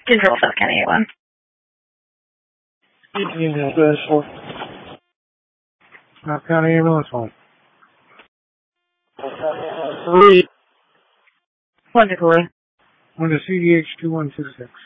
Control South County 81. South County Ambulance Home. 3. 1 to Cooley. 1 to CDH 2126.